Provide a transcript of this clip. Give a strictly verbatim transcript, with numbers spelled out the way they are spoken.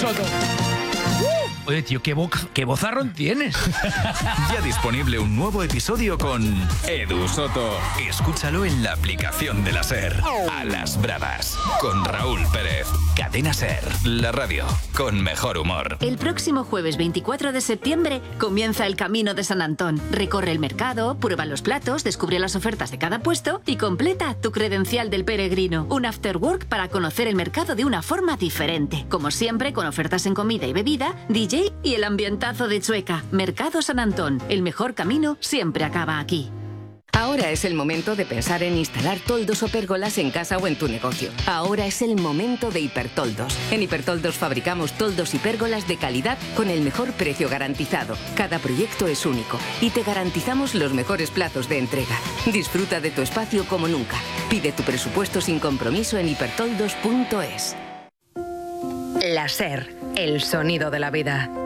Soto. Oye, tío, ¿qué, bo qué bozarrón tienes? Ya disponible un nuevo episodio con Edu Soto. Escúchalo en la aplicación de la SER. A las bravas, con Raúl Pérez. Cadena SER, la radio con mejor humor. El próximo jueves veinticuatro de septiembre comienza el Camino de San Antón. Recorre el mercado, prueba los platos, descubre las ofertas de cada puesto y completa tu credencial del peregrino. Un after work para conocer el mercado de una forma diferente. Como siempre, con ofertas en comida y bebida, D J y el ambientazo de Chueca. Mercado San Antón. El mejor camino siempre acaba aquí. Ahora es el momento de pensar en instalar toldos o pérgolas en casa o en tu negocio. Ahora es el momento de Hipertoldos. En Hipertoldos fabricamos toldos y pérgolas de calidad con el mejor precio garantizado. Cada proyecto es único y te garantizamos los mejores plazos de entrega. Disfruta de tu espacio como nunca. Pide tu presupuesto sin compromiso en hipertoldos punto es. La SER, el sonido de la vida.